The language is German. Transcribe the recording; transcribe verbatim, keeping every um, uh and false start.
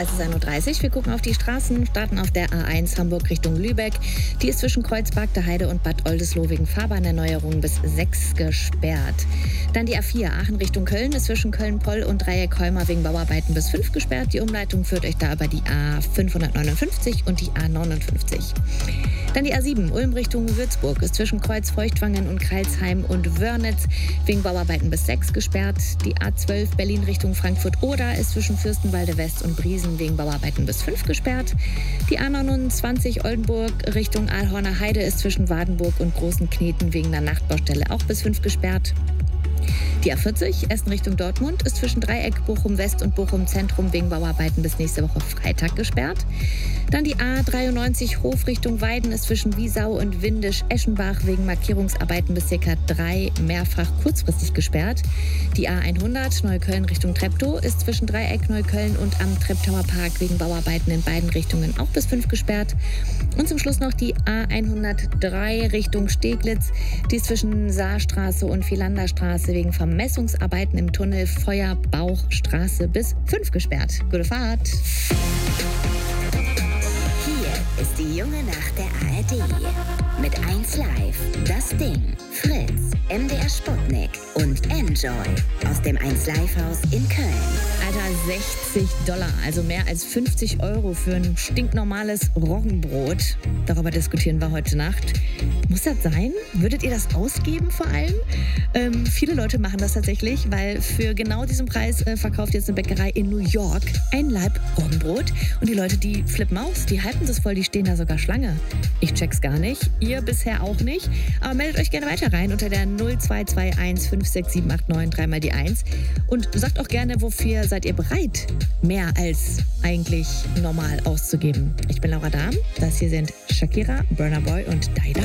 Es ist ein Uhr dreißig. Wir gucken auf die Straßen, starten auf der A eins Hamburg Richtung Lübeck. Die ist zwischen Kreuzberg, der Heide und Bad Oldesloe wegen Fahrbahnerneuerung bis sechs gesperrt. Dann die A vier Aachen Richtung Köln ist zwischen Köln-Poll und Dreieck Holmer wegen Bauarbeiten bis fünf gesperrt. Die Umleitung führt euch da über die A fünfhundertneunundfünfzig und die A neunundfünfzig. Dann die A sieben Ulm Richtung Würzburg ist zwischen Kreuz Feuchtwangen und Kreilsheim und Wörnitz wegen Bauarbeiten bis sechs gesperrt. Die A zwölf Berlin Richtung Frankfurt-Oder ist zwischen Fürstenwalde West und Briesen wegen Bauarbeiten bis fünf gesperrt. Die A neunundzwanzig Oldenburg Richtung Aalhorner Heide ist zwischen Wadenburg und Großen Kneten wegen einer Nachtbaustelle auch bis fünf gesperrt. Die A vierzig Essen Richtung Dortmund ist zwischen Dreieck Bochum West und Bochum Zentrum wegen Bauarbeiten bis nächste Woche Freitag gesperrt. Dann die A dreiundneunzig Hof Richtung Weiden ist zwischen Wiesau und Windisch-Eschenbach wegen Markierungsarbeiten bis ca. drei mehrfach kurzfristig gesperrt. Die A hundert Neukölln Richtung Treptow ist zwischen Dreieck Neukölln und am Treptower Park wegen Bauarbeiten in beiden Richtungen auch bis fünf gesperrt. Und zum Schluss noch die A hundertdrei Richtung Steglitz. Die ist zwischen Saarstraße und Philanderstraße wegen Vermessungsarbeiten im Tunnel Feuerbauchstraße bis fünf gesperrt. Gute Fahrt! Hier ist die junge Nacht der A R D. Mit eins Live, Das Ding, Fritz, M D R Sputnik und Enjoy aus dem eins Live Haus in Köln. Alter, sechzig Dollar, also mehr als fünfzig Euro für ein stinknormales Roggenbrot. Darüber diskutieren wir heute Nacht. Muss das sein? Würdet ihr das ausgeben vor allem? Ähm, viele Leute machen das tatsächlich, weil für genau diesen Preis äh, verkauft jetzt eine Bäckerei in New York ein Laib Roggenbrot. Und die Leute, die flippen aus, die hypen das voll, die stehen da sogar Schlange. Ich check's gar nicht, ihr bisher auch nicht. Aber meldet euch gerne weiter rein unter der null zwei zwei eins fünf sechs sieben acht neun drei mal die eins. Und sagt auch gerne, wofür seid ihr bereit, mehr als eigentlich normal auszugeben. Ich bin Laura Dahm, das hier sind Shakira, Burna Boy und Daida.